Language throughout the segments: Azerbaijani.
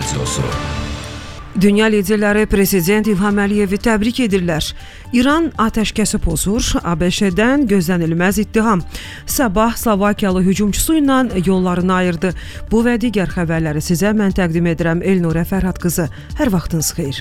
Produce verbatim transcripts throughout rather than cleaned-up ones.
Radyosu. Dünya liderləri Prezident İlham Əliyevi təbrik edirlər. İran atəşkəsi pozur, ABŞ-dən gözlənilməz ittiham. Sabah Slovakiyalı hücumçusu ilə yollarını ayırdı. Bu və digər xəbərləri sizə mən təqdim edirəm Elnurə Fərhad qızı. Hər vaxtınız xeyir.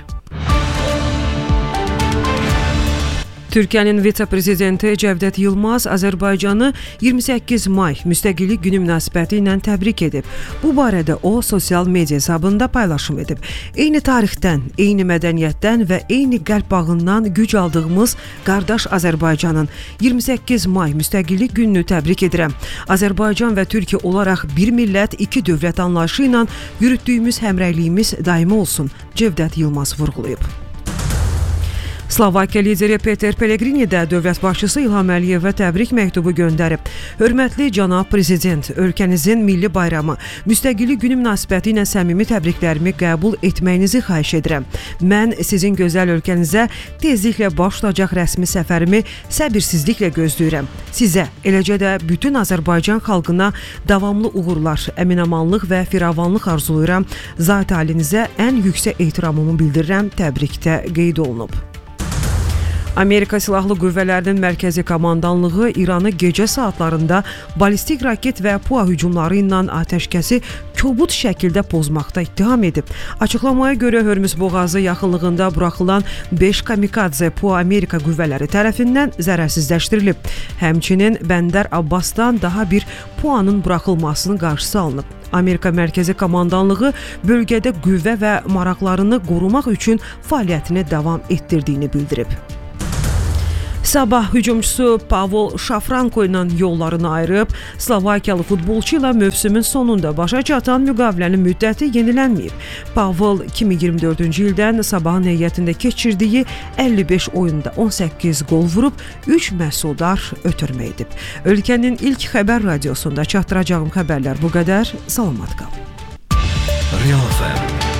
Türkiyənin vitse-prezidenti Cəvdət Yılmaz Azərbaycanı iyirmi səkkiz may Müstəqillik Günü münasibəti ilə təbrik edib. Bu barədə o, sosial media hesabında paylaşım edib. Eyni tarixdən, eyni mədəniyyətdən və eyni qəlb bağından güc aldığımız qardaş Azərbaycanın iyirmi səkkiz may Müstəqillik Gününü təbrik edirəm. Azərbaycan və Türkiyə olaraq bir millət, iki dövlət anlayışı ilə yürütdüyümüz həmrəyliyimiz daimi olsun, Cəvdət Yılmaz vurğulayıb. Slovakiya lideri Peter Pellegrini də dövlət başçısı İlham Əliyevə təbrik məktubu göndərib. Hörmətli cənab prezident, ölkənizin milli bayramı, Müstəqillik Günü münasibəti ilə səmimi təbriklərimi qəbul etməyinizi xahiş edirəm. Mən sizin gözəl ölkənizə tezliklə başlayacaq rəsmi səfərimi səbirsizliklə gözləyirəm. Sizə, eləcə də bütün Azərbaycan xalqına davamlı uğurlar, əminamanlıq və firavanlıq arzulayıram. Zat halinizə ən yüksək ehtiramımı bildirirəm, təbrikdə qeyd olunub. Amerika Silahlı Qüvvələrinin Mərkəzi Komandanlığı İranı gecə saatlarında balistik raket və PUA hücumları ilə atəşkəsi kobud şəkildə pozmaqda ittiham edib. Açıqlamaya görə Hörmüz boğazı yaxınlığında buraxılan beş kamikadze PUA Amerika qüvvələri tərəfindən zərərsizləşdirilib. Həmçinin Bəndər Abbasdan daha bir PUA-nın buraxılmasının qarşısı alınıb. Amerika Mərkəzi Komandanlığı bölgədə qüvvə və maraqlarını qorumaq üçün fəaliyyətini davam etdirdiyini bildirib. Sabah hücumçusu Pavel Şafranko ilə yollarını ayırıb, Slovakiyalı futbolçu ilə mövsümün sonunda başa çatan müqavilənin müddəti yenilənməyib. Pavel iki min iyirmi dördüncü ildən Sabahın heyətində keçirdiyi əlli beş oyunda on səkkiz qol vurub, üç məhsuldar ötürmə edib. Ölkənin ilk xəbər radiosunda çatdıracağım xəbərlər bu qədər. Salamat qal. Real F M